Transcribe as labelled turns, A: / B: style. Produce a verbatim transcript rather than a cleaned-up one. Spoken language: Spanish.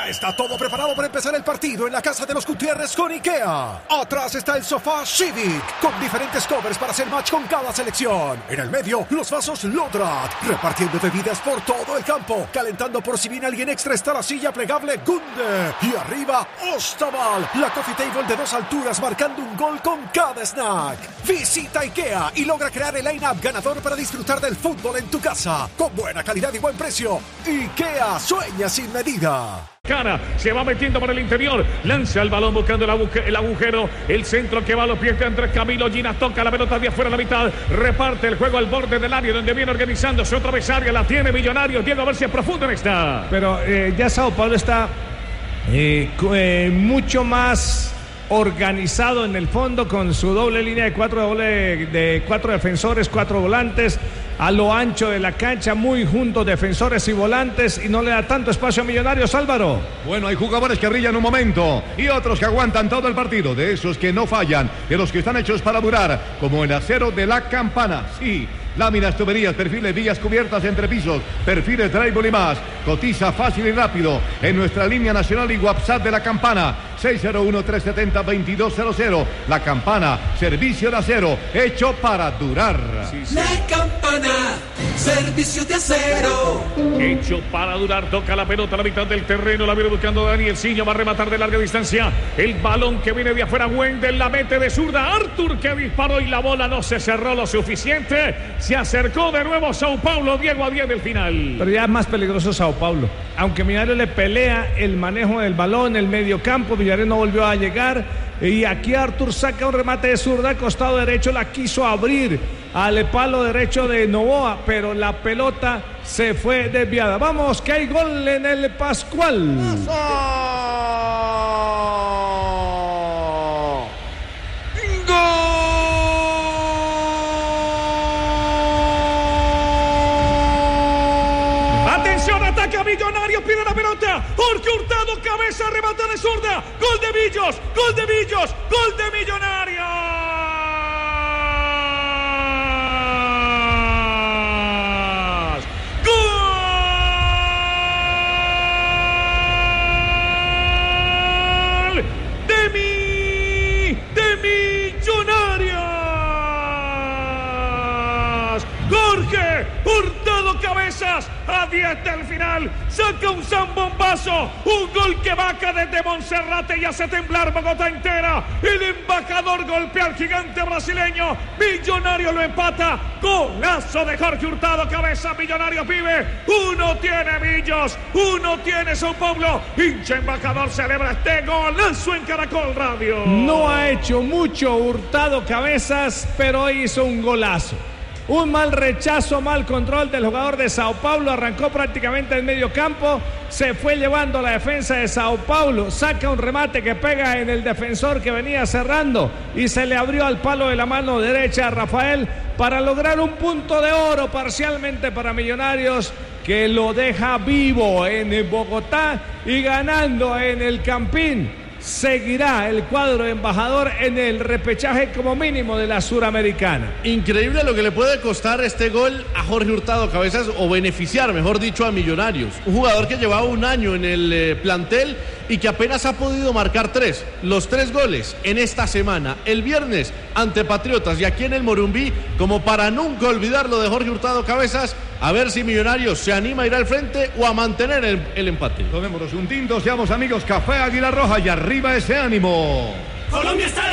A: Ya está todo preparado para empezar el partido en la casa de los Gutiérrez con IKEA. Atrás está el sofá Civic, con diferentes covers para hacer match con cada selección. En el medio, los vasos Lodrat, repartiendo bebidas por todo el campo. Calentando por si viene alguien extra está la silla plegable Gunde. Y arriba, Ostaval, la coffee table de dos alturas marcando un gol con cada snack. Visita IKEA y logra crear el line-up ganador para disfrutar del fútbol en tu casa. Con buena calidad y buen precio. IKEA, sueña sin medida.
B: Cara, se va metiendo por el interior, lanza el balón buscando el, aguje, el agujero, el centro que va a los pies de Andrés Camilo Gina, toca la pelota de afuera a la mitad, reparte el juego al borde del área donde viene organizándose otra vez área, la tiene Millonarios. Diego, a ver si es profundo en esta.
C: Pero eh, ya Sao Paulo está eh, eh, mucho más organizado en el fondo con su doble línea de cuatro, doble, de cuatro defensores, cuatro volantes a lo ancho de la cancha, muy juntos defensores y volantes, y no le da tanto espacio a Millonarios. Álvaro.
D: Bueno, hay jugadores que brillan un momento y otros que aguantan todo el partido, de esos que no fallan, de los que están hechos para durar, como el acero de la Campana. Sí, láminas, tuberías, perfiles, vías cubiertas, entrepisos, perfiles, drywall y más. Cotiza fácil y rápido en nuestra línea nacional y WhatsApp de la Campana, seis cero uno, tres siete cero, veintidós cero cero. La Campana, servicio de acero, hecho para durar.
B: Sí, sí.
E: La Campana, servicio de acero,
B: hecho para durar. Toca la pelota a la mitad del terreno, la viene buscando Daniel Ciño, va a rematar de larga distancia. El balón que viene de afuera, Wendel la mete de zurda. Arthur que disparó y la bola no se cerró lo suficiente. Se acercó de nuevo Sao Paulo, Diego, a diez del final.
C: Pero ya es más peligroso Sao Paulo. Aunque Millonarios le pelea el manejo del balón, el medio campo, Millonarios no volvió a llegar. Y aquí Arthur saca un remate de zurda, costado derecho, la quiso abrir al palo derecho de Novoa, pero la pelota se fue desviada. Vamos, que hay gol en el Pascual.
B: Ataca Millonarios, pide la pelota. Jorge Hurtado, cabeza, remata de zurda. Gol de Millos, gol de Millos, gol de Millonarios. Gol de mi, de Millonarios. Jorge Hurtado Cabezas, a diez del final, saca un zambombazo, un gol que vaca desde Monserrate y hace temblar Bogotá entera. El embajador golpea al gigante brasileño, Millonario lo empata, golazo de Jorge Hurtado Cabezas. Millonarios vive, uno tiene Millos, uno tiene Sao Paulo. Hincha embajador celebra este golazo en Caracol Radio.
C: No ha hecho mucho Hurtado Cabezas, pero hizo un golazo. Un mal rechazo, mal control del jugador de Sao Paulo. Arrancó prácticamente en medio campo, se fue llevando la defensa de Sao Paulo, saca un remate que pega en el defensor que venía cerrando y se le abrió al palo de la mano derecha a Rafael para lograr un punto de oro parcialmente para Millonarios, que lo deja vivo en Bogotá y ganando en el Campín. Seguirá el cuadro embajador en el repechaje como mínimo de la Suramericana.
F: Increíble lo que le puede costar este gol a Jorge Hurtado Cabezas, o beneficiar, mejor dicho, a Millonarios. Un jugador que llevaba un año en el eh, plantel y que apenas ha podido marcar tres. Los tres goles en esta semana, el viernes ante Patriotas y aquí en el Morumbí, como para nunca olvidar lo de Jorge Hurtado Cabezas. A ver si Millonarios se anima a ir al frente o a mantener el, el empate.
D: Tomémonos un tinto, seamos amigos. Café Águila Roja y arriba ese ánimo.
E: Colombia está